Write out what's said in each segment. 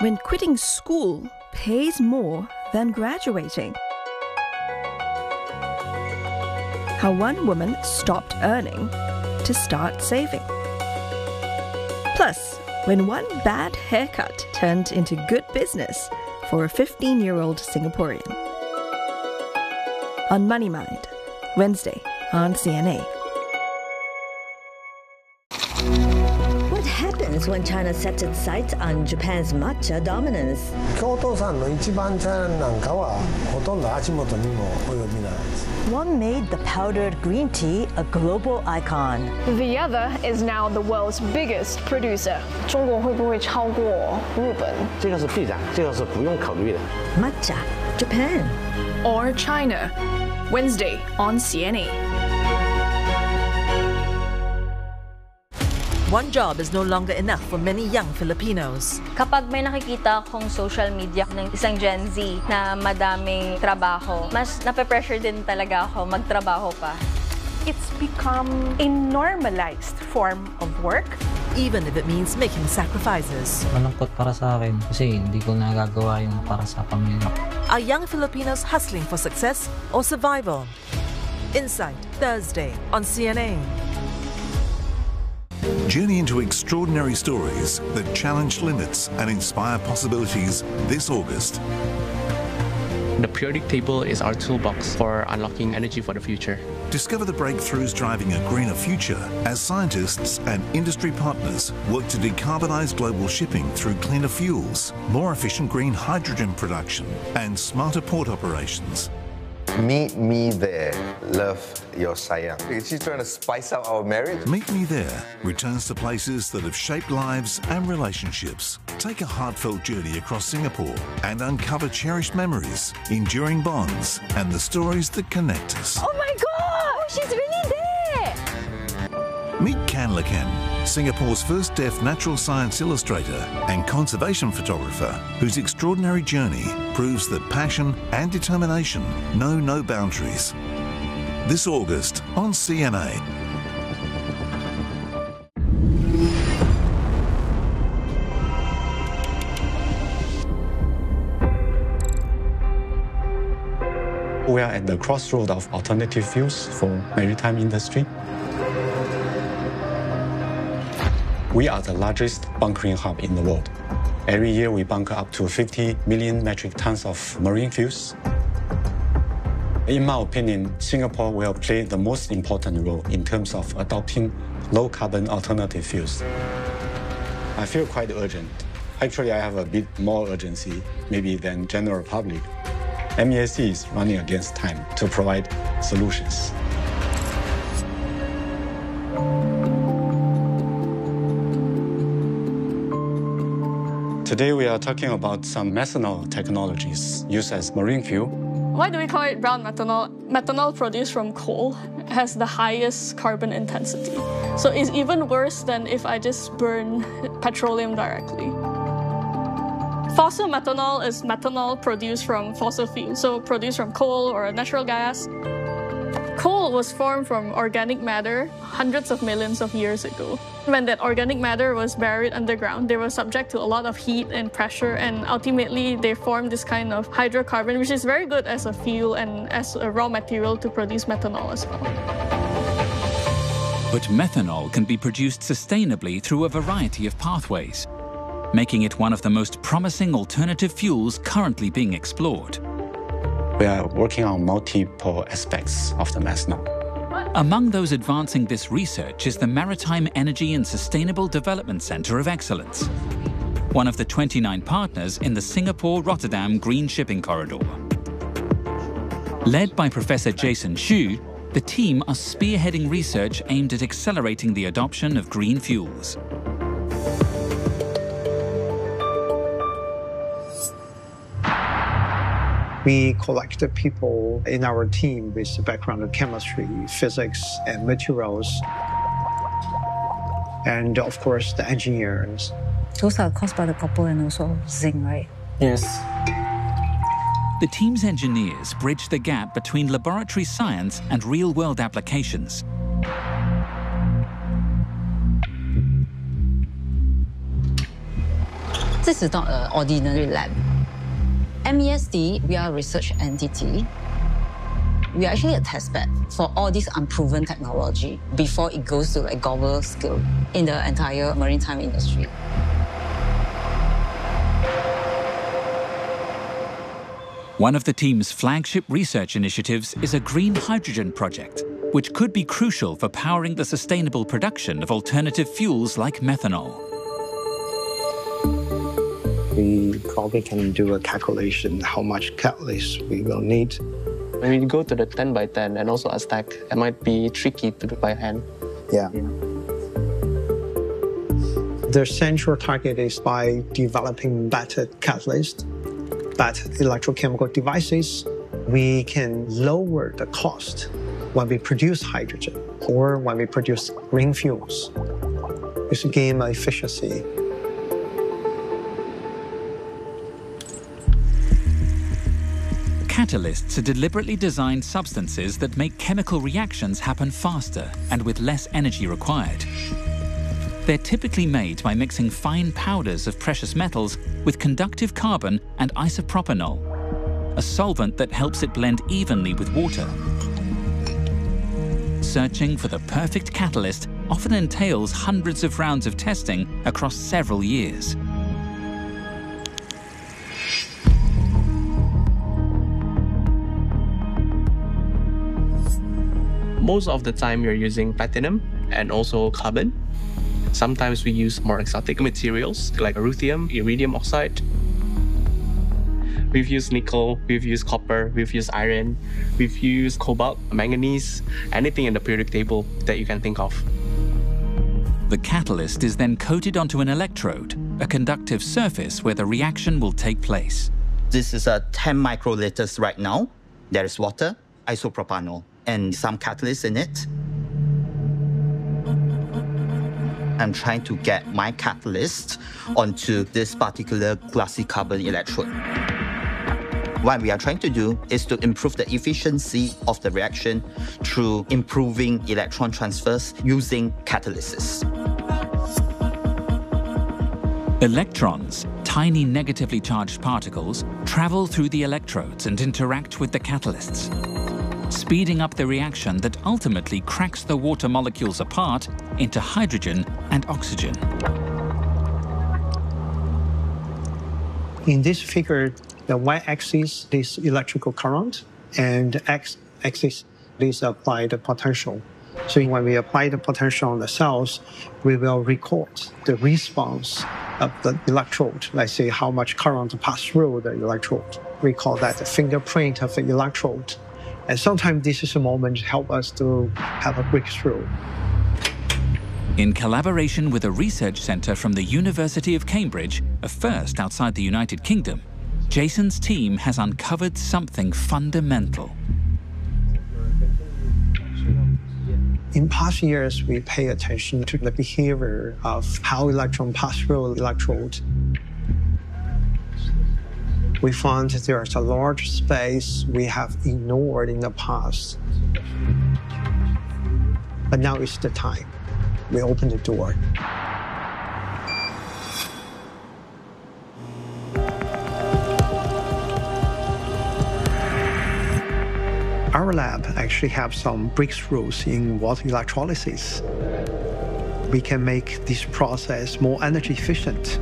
when quitting school pays more than graduating. How one woman stopped earning to start saving. Plus, when one bad haircut turned into good business for a 15-year-old Singaporean. On Money Mind, Wednesday on CNA. What happens when China sets its sights on Japan's matcha dominance? 京都産の一番茶なんかはほとんど足元にも及びない。 One made the powdered green tea a global icon. The other is now the world's biggest producer. 中国会不会超过日本？ 这个是必然，这个是不用考虑的。 Matcha, Japan. Or China? Wednesday on CNA. One job is no longer enough for many young Filipinos. Kapag may nakikita akong social media ng isang Gen Z na madaming trabaho, mas nape-pressure din talaga ako magtrabaho pa. It's become a normalized form of work. Even if it means making sacrifices. Malungkot para sa akin kasi hindi ko nagagawa yung para sa pamilya. Are young Filipinos hustling for success or survival? Insight, Thursday on CNA. Journey into extraordinary stories that challenge limits and inspire possibilities this August. The periodic table is our toolbox for unlocking energy for the future. Discover the breakthroughs driving a greener future as scientists and industry partners work to decarbonize global shipping through cleaner fuels, more efficient green hydrogen production, and smarter port operations. Meet me there. Love your sayang. She's trying to spice up our marriage. Meet Me There returns to places that have shaped lives and relationships. Take a heartfelt journey across Singapore and uncover cherished memories, enduring bonds, and the stories that connect us. Oh my God! She's really there! Meet Kan Lakan, Singapore's first deaf natural science illustrator and conservation photographer, whose extraordinary journey proves that passion and determination know no boundaries. This August on CNA. We are at the crossroad of alternative fuels for maritime industry. We are the largest bunkering hub in the world. Every year we bunker up to 50 million metric tons of marine fuels. In my opinion, Singapore will play the most important role in terms of adopting low-carbon alternative fuels. I feel quite urgent. Actually, I have a bit more urgency, maybe than general public. MESC is running against time to provide solutions. Today we are talking about some methanol technologies used as marine fuel. Why do we call it brown methanol? Methanol produced from coal has the highest carbon intensity. So it's even worse than if I just burn petroleum directly. Fossil methanol is methanol produced from fossil fuels, so produced from coal or natural gas. Coal was formed from organic matter hundreds of millions of years ago. When that organic matter was buried underground, they were subject to a lot of heat and pressure, and ultimately they formed this kind of hydrocarbon, which is very good as a fuel and as a raw material to produce methanol as well. But methanol can be produced sustainably through a variety of pathways, making it one of the most promising alternative fuels currently being explored. We are working on multiple aspects of the methanol. Among those advancing this research is the Maritime Energy and Sustainable Development Centre of Excellence, one of the 29 partners in the Singapore-Rotterdam Green Shipping Corridor. Led by Professor Jason Xu, the team are spearheading research aimed at accelerating the adoption of green fuels. We collected people in our team with a background in chemistry, physics, and materials, and of course the engineers. Those are caused by the copper and also zinc, right? Yes. The team's engineers bridge the gap between laboratory science and real-world applications. This is not an ordinary lab. MESD, we are a research entity. We are actually a testbed for all this unproven technology before it goes to a global scale in the entire maritime industry. One of the team's flagship research initiatives is a green hydrogen project, which could be crucial for powering the sustainable production of alternative fuels like methanol. We probably can do a calculation how much catalyst we will need. When we go to the 10 by 10 and also a stack, it might be tricky to do by hand. Yeah. The central target is by developing better catalysts, better electrochemical devices, we can lower the cost when we produce hydrogen or when we produce green fuels. It's a gain of efficiency. Catalysts are deliberately designed substances that make chemical reactions happen faster and with less energy required. They're typically made by mixing fine powders of precious metals with conductive carbon and isopropanol, a solvent that helps it blend evenly with water. Searching for the perfect catalyst often entails hundreds of rounds of testing across several years. Most of the time you're using platinum and also carbon. Sometimes we use more exotic materials like ruthenium, iridium oxide. We've used nickel, we've used copper, we've used iron, we've used cobalt, manganese, anything in the periodic table that you can think of. The catalyst is then coated onto an electrode, a conductive surface where the reaction will take place. This is 10 microliters right now. There is water, isopropanol, and some catalyst in it. I'm trying to get my catalyst onto this particular glassy carbon electrode. What we are trying to do is to improve the efficiency of the reaction through improving electron transfers using catalysis. Electrons, tiny negatively charged particles, travel through the electrodes and interact with the catalysts, speeding up the reaction that ultimately cracks the water molecules apart into hydrogen and oxygen. In this figure, the y-axis is electrical current, and the x-axis is applied potential. So when we apply the potential on the cells, we will record the response of the electrode. Let's say how much current passed through the electrode. We call that the fingerprint of the electrode. And sometimes this is a moment to help us to have a breakthrough. In collaboration with a research centre from the University of Cambridge, a first outside the United Kingdom, Jason's team has uncovered something fundamental. In past years, we pay attention to the behavior of how electrons pass through the electrode. We found that there's a large space we have ignored in the past. But now is the time. We open the door. Our lab actually have some breakthroughs in water electrolysis. We can make this process more energy efficient.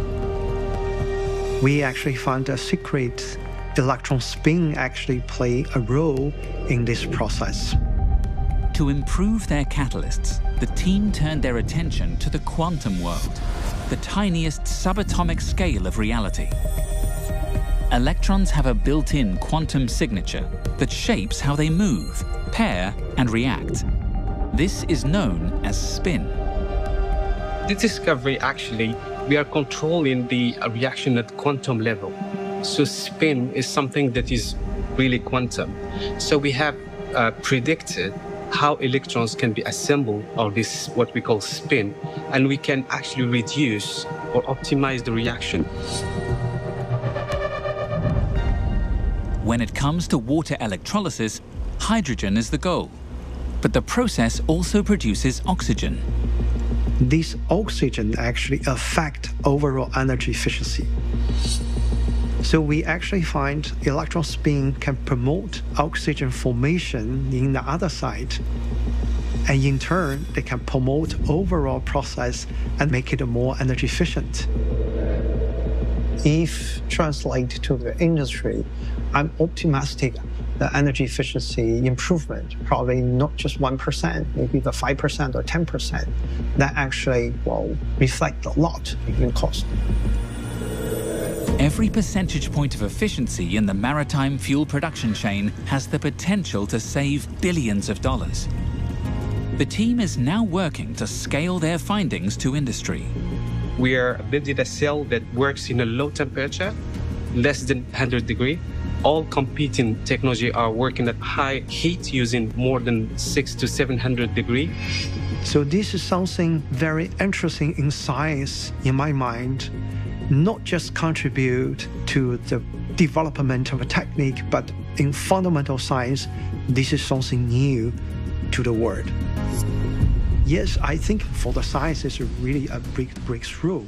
We actually found a secret electron spin actually play a role in this process. To improve their catalysts, the team turned their attention to the quantum world, the tiniest subatomic scale of reality. Electrons have a built-in quantum signature that shapes how they move, pair, and react. This is known as spin. This discovery actually, we are controlling the reaction at quantum level. So spin is something that is really quantum. So we have predicted how electrons can be assembled, or this what we call spin, and we can actually reduce or optimize the reaction. When it comes to water electrolysis, hydrogen is the goal. But the process also produces oxygen. this oxygen actually affect overall energy efficiency. So we actually find electron spin can promote oxygen formation in the other side. And in turn, they can promote overall process and make it more energy efficient. If translate to the industry, I'm optimistic the energy efficiency improvement, probably not just 1%, maybe the 5% or 10%, that actually will reflect a lot in cost. Every percentage point of efficiency in the maritime fuel production chain has the potential to save billions of dollars. The team is now working to scale their findings to industry. We are building a cell that works in a low temperature, less than 100 degrees. All competing technology are working at high heat using more than 600 to 700 degrees. So this is something very interesting in science, in my mind, not just contribute to the development of a technique, but in fundamental science, this is something new to the world. Yes, I think for the science, it's really a big breakthrough.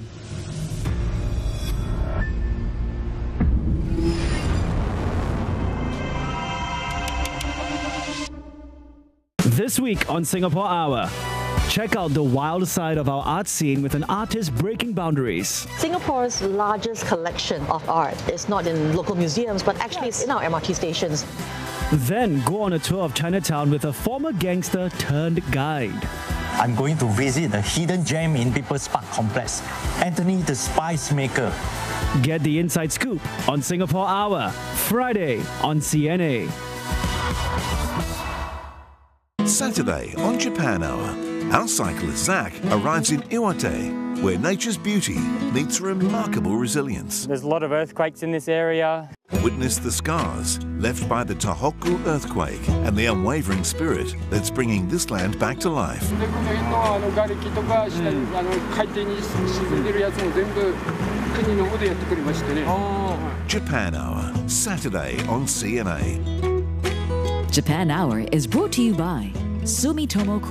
This week on Singapore Hour, check out the wild side of our art scene with an artist breaking boundaries. Singapore's largest collection of art is not in local museums, but actually it's in our MRT stations. Then go on a tour of Chinatown with a former gangster turned guide. I'm going to visit the hidden gem in People's Park Complex, Anthony the Spice Maker. Get the inside scoop on Singapore Hour, Friday on CNA. Saturday on Japan Hour, our cyclist Zach arrives in Iwate, where nature's beauty meets remarkable resilience. There's a lot of earthquakes in this area. Witness the scars left by the Tohoku earthquake and the unwavering spirit that's bringing this land back to life. Japan Hour, Saturday on CNA. Japan Hour is brought to you by Sumitomo